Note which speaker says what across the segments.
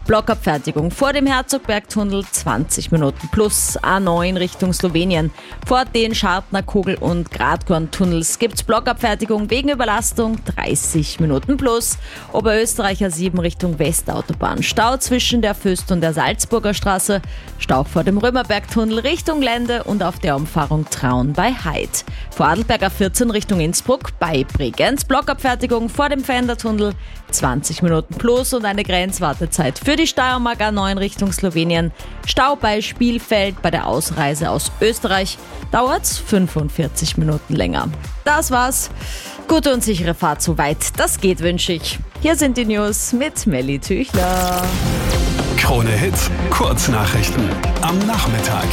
Speaker 1: Blockabfertigung vor dem Herzogbergtunnel 20 Minuten plus. A9 Richtung Slowenien. Vor den Schartner Kogel- und Gradkorntunnels gibt's Blockabfertigung wegen Überlastung 30 Minuten plus. Oberösterreicher 7 Richtung Westautobahn. Stau zwischen der Föst und der Salzburger Straße. Stau vor dem Römerbergtunnel Richtung Lende und auf der Umfahrung Traun bei Heid. Vor Adelberger 14 Richtung Innsbruck bei Bregenz. Blockabfertigung vor dem Verändertunnel 20 Minuten plus und eine Grenzwartezeit für die Steiermark A9 Richtung Slowenien. Stau bei Spielfeld bei der Ausreise aus Österreich dauert's 45 Minuten länger. Das war's. Gute und sichere Fahrt soweit. Das geht, wünsche ich. Hier sind die News mit Melly Tüchler.
Speaker 2: Krone Hits, Kurznachrichten am Nachmittag.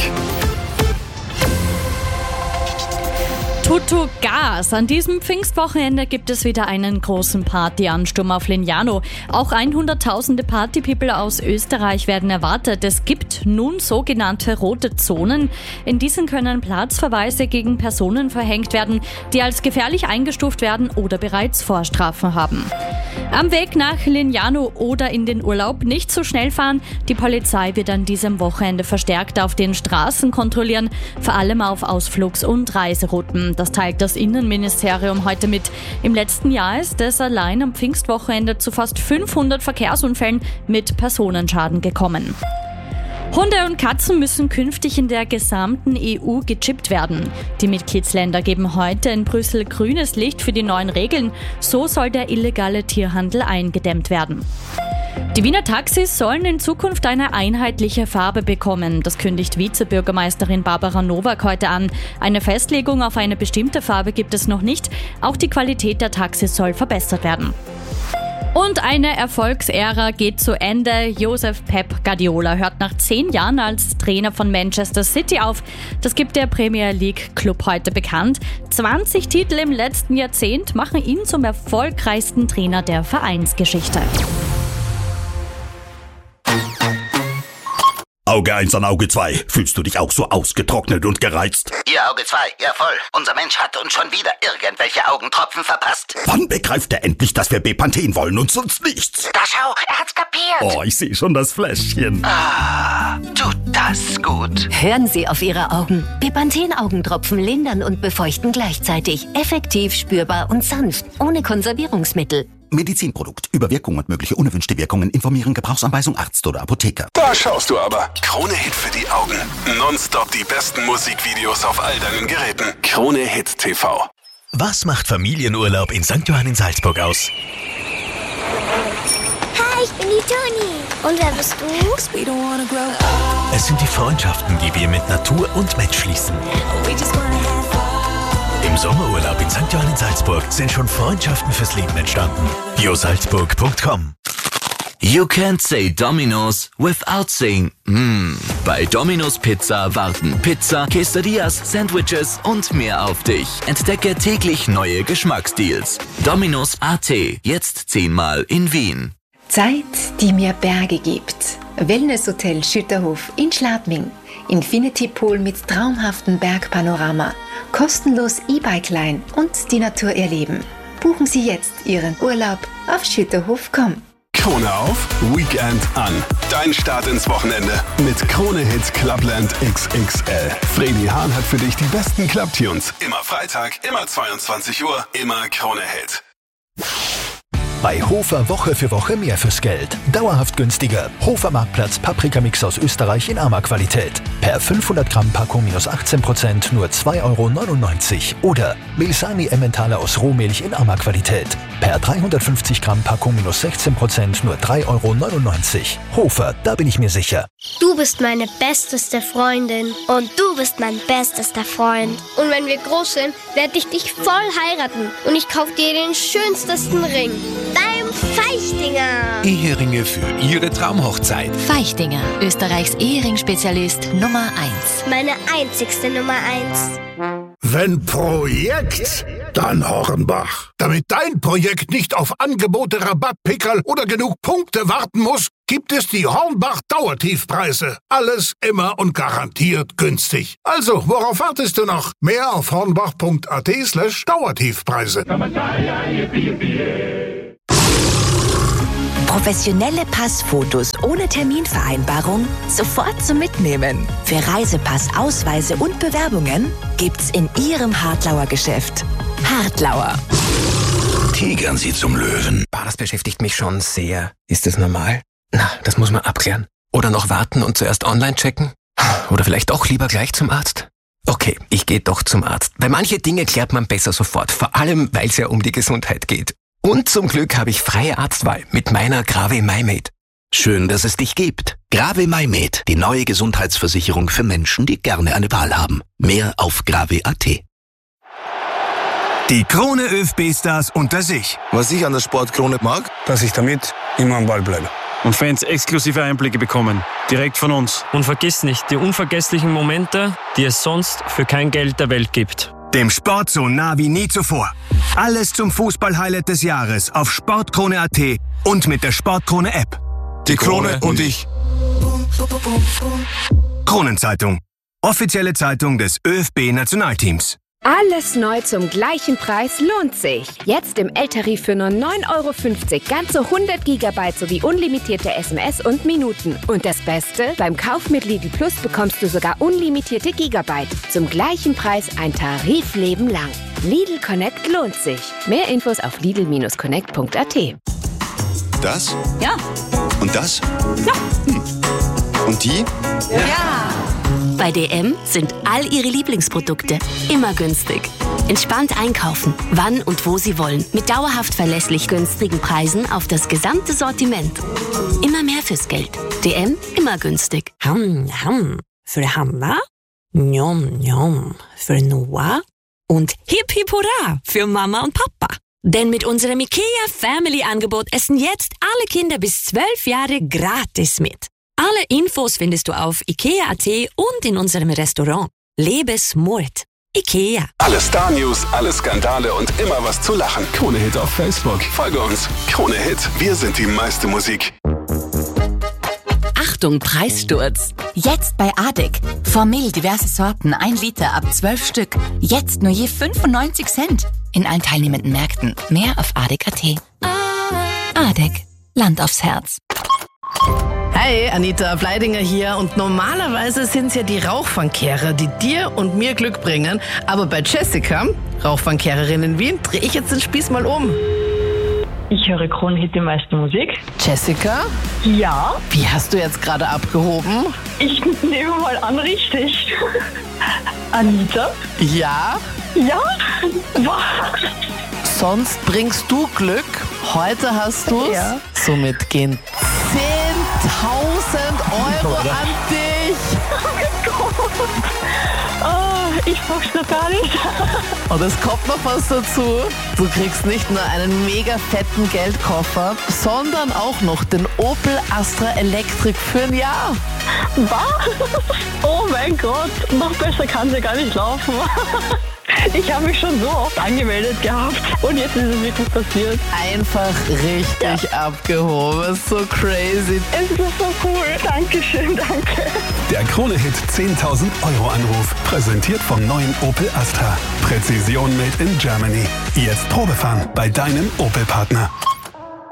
Speaker 3: Tutu Gas. An diesem Pfingstwochenende gibt es wieder einen großen Partyansturm auf Lignano. Auch 100.000 Partypeople aus Österreich werden erwartet. Es gibt nun sogenannte rote Zonen. In diesen können Platzverweise gegen Personen verhängt werden, die als gefährlich eingestuft werden oder bereits Vorstrafen haben. Am Weg nach Lignano oder in den Urlaub nicht zu schnell fahren. Die Polizei wird an diesem Wochenende verstärkt auf den Straßen kontrollieren, vor allem auf Ausflugs- und Reiserouten. Das teilt das Innenministerium heute mit. Im letzten Jahr ist es allein am Pfingstwochenende zu fast 500 Verkehrsunfällen mit Personenschaden gekommen. Hunde und Katzen müssen künftig in der gesamten EU gechippt werden. Die Mitgliedsländer geben heute in Brüssel grünes Licht für die neuen Regeln. So soll der illegale Tierhandel eingedämmt werden. Die Wiener Taxis sollen in Zukunft eine einheitliche Farbe bekommen. Das kündigt Vizebürgermeisterin Barbara Nowak heute an. Eine Festlegung auf eine bestimmte Farbe gibt es noch nicht. Auch die Qualität der Taxis soll verbessert werden. Und eine Erfolgsära geht zu Ende. Josep Pep Guardiola hört nach 10 Jahren als Trainer von Manchester City auf. Das gibt der Premier League Club heute bekannt. 20 Titel im letzten Jahrzehnt machen ihn zum erfolgreichsten Trainer der Vereinsgeschichte.
Speaker 4: Auge 1 an Auge 2. Fühlst du dich auch so ausgetrocknet und gereizt?
Speaker 5: Ihr Auge 2, ja voll. Unser Mensch hat uns schon wieder irgendwelche Augentropfen verpasst.
Speaker 4: Wann begreift er endlich, dass wir Bepanthen wollen und sonst nichts?
Speaker 5: Da schau, er hat's kapiert.
Speaker 4: Oh, ich sehe schon das Fläschchen.
Speaker 5: Ah, tut das gut.
Speaker 6: Hören Sie auf Ihre Augen. Bepanthen-Augentropfen lindern und befeuchten gleichzeitig. Effektiv, spürbar und sanft. Ohne Konservierungsmittel.
Speaker 4: Medizinprodukt. Über Wirkung und mögliche unerwünschte Wirkungen informieren. Gebrauchsanweisung Arzt oder Apotheker.
Speaker 2: Da schaust du aber. Krone Hit für die Augen. Nonstop die besten Musikvideos auf all deinen Geräten. Krone Hit TV.
Speaker 7: Was macht Familienurlaub in St. Johann in Salzburg aus?
Speaker 8: Hi, ich bin die Toni. Und wer bist du?
Speaker 7: Es sind die Freundschaften, die wir mit Natur und Mensch schließen. Im Sommerurlaub in St. Johann in Salzburg sind schon Freundschaften fürs Leben entstanden. josalzburg.com.
Speaker 9: You can't say Domino's without saying Bei Domino's Pizza warten Pizza, Quesadillas, Sandwiches und mehr auf dich. Entdecke täglich neue Geschmacksdeals. Domino's.at, jetzt 10-mal in Wien.
Speaker 10: Zeit, die mir Berge gibt. Wellnesshotel Schütterhof in Schladming. Infinity Pool mit traumhaftem Bergpanorama. Kostenlos E-Bike-Line und die Natur erleben. Buchen Sie jetzt Ihren Urlaub auf schütterhof.com.
Speaker 2: Krone auf, Weekend an. Dein Start ins Wochenende mit Krone Hits Clubland XXL. Fredi Hahn hat für dich die besten Clubtunes. Immer Freitag, immer 22 Uhr, immer Krone Hit.
Speaker 7: Bei Hofer Woche für Woche mehr fürs Geld. Dauerhaft günstiger. Hofer Marktplatz Paprikamix aus Österreich in Ama-Qualität. Per 500 Gramm Packung minus 18% nur 2,99 €. Oder Milsani Emmentaler aus Rohmilch in Ama-Qualität. Per 350 Gramm Packung minus 16% nur 3,99 €. Hofer, da bin ich mir sicher.
Speaker 8: Du bist meine besteste Freundin. Und du bist mein bestester Freund. Und wenn wir groß sind, werde ich dich voll heiraten. Und ich kaufe dir den schönsten Ring. Beim Feichtinger.
Speaker 11: Eheringe für Ihre Traumhochzeit.
Speaker 6: Feichtinger, Österreichs Ehering-Spezialist Nummer 1.
Speaker 8: Meine einzigste Nummer 1.
Speaker 12: Wenn Projekt, dann Hornbach. Damit dein Projekt nicht auf Angebote, Rabattpickerl oder genug Punkte warten muss, gibt es die Hornbach Dauertiefpreise. Alles immer und garantiert günstig. Also, worauf wartest du noch? Mehr auf hornbach.at/Dauertiefpreise.
Speaker 13: Professionelle Passfotos ohne Terminvereinbarung sofort zum Mitnehmen. Für Reisepass, Ausweise und Bewerbungen gibt's in Ihrem Hartlauer Geschäft. Hartlauer.
Speaker 14: Tigern Sie zum Löwen.
Speaker 15: Das beschäftigt mich schon sehr. Ist das normal? Na, das muss man abklären. Oder noch warten und zuerst online checken? Oder vielleicht auch lieber gleich zum Arzt? Okay, ich gehe doch zum Arzt. Weil manche Dinge klärt man besser sofort. Vor allem, weil es ja um die Gesundheit geht. Und zum Glück habe ich freie Arztwahl mit meiner Grave MyMed.
Speaker 14: Schön, dass es dich gibt. Grave MyMed, die neue Gesundheitsversicherung für Menschen, die gerne eine Wahl haben. Mehr auf grave.at.
Speaker 16: Die Krone ÖFB-Stars unter sich.
Speaker 17: Was ich an der Sportkrone mag,
Speaker 16: dass ich damit immer am Ball bleibe.
Speaker 18: Und Fans exklusive Einblicke bekommen. Direkt von uns.
Speaker 19: Und vergiss nicht die unvergesslichen Momente, die es sonst für kein Geld der Welt gibt.
Speaker 16: Dem Sport so nah wie nie zuvor. Alles zum Fußball-Highlight des Jahres auf sportkrone.at und mit der Sportkrone-App.
Speaker 17: Die Krone und ich.
Speaker 16: Kronenzeitung. Offizielle Zeitung des ÖFB-Nationalteams.
Speaker 20: Alles neu zum gleichen Preis lohnt sich. Jetzt im L-Tarif für nur 9,50 € ganze 100 GB sowie unlimitierte SMS und Minuten. Und das Beste, beim Kauf mit Lidl Plus bekommst du sogar unlimitierte Gigabyte. Zum gleichen Preis ein Tarifleben lang. Lidl Connect lohnt sich. Mehr Infos auf lidl-connect.at.
Speaker 17: Das?
Speaker 20: Ja.
Speaker 17: Und das?
Speaker 20: Ja.
Speaker 17: Und die?
Speaker 20: Ja.
Speaker 21: Bei DM sind all Ihre Lieblingsprodukte immer günstig. Entspannt einkaufen, wann und wo Sie wollen. Mit dauerhaft verlässlich günstigen Preisen auf das gesamte Sortiment. Immer mehr fürs Geld. DM, immer günstig.
Speaker 22: Für Hanna, Njom Njom für Noah und Hip Hip Hurra für Mama und Papa. Denn mit unserem IKEA Family Angebot essen jetzt alle Kinder bis 12 Jahre gratis mit. Alle Infos findest du auf ikea.at und in unserem Restaurant. Lebe smart. IKEA.
Speaker 2: Alle Star-News, alle Skandale und immer was zu lachen. Krone Hit auf Facebook. Folge uns. Krone Hit. Wir sind die meiste Musik.
Speaker 13: Achtung, Preissturz. Jetzt bei ADEC. Formel diverse Sorten, 1 Liter ab 12 Stück. Jetzt nur je 95 Cent. In allen teilnehmenden Märkten. Mehr auf ADEC.at. ADEC. Land aufs Herz.
Speaker 23: Hi, Anita Bleidinger hier und normalerweise sind es ja die Rauchfangkehrer, die dir und mir Glück bringen, aber bei Jessica, Rauchfangkehrerin in Wien, drehe ich jetzt den Spieß mal um.
Speaker 24: Ich höre Kronhit, die meiste Musik.
Speaker 23: Jessica?
Speaker 24: Ja?
Speaker 23: Wie hast du jetzt gerade abgehoben?
Speaker 24: Ich nehme mal an, richtig. Anita?
Speaker 23: Ja?
Speaker 24: Ja? Was?
Speaker 23: Sonst bringst du Glück. Heute hast du's.
Speaker 24: Ja.
Speaker 23: Somit gehen 10.000 € an dich.
Speaker 24: Oh mein Gott. Oh, ich pack's noch gar nicht.
Speaker 23: Und es kommt noch was dazu. Du kriegst nicht nur einen mega fetten Geldkoffer, sondern auch noch den Opel Astra Electric für ein Jahr.
Speaker 24: Was? Oh mein Gott, noch besser kann es ja gar nicht laufen. Ich habe mich schon so oft angemeldet gehabt und jetzt ist es wirklich passiert.
Speaker 23: Einfach richtig abgehoben. So crazy.
Speaker 24: Es ist so cool. Dankeschön, danke.
Speaker 2: Der Krone-Hit 10.000 € Anruf. Präsentiert vom neuen Opel Astra. Präzision made in Germany. Jetzt Probefahren bei deinem Opel-Partner.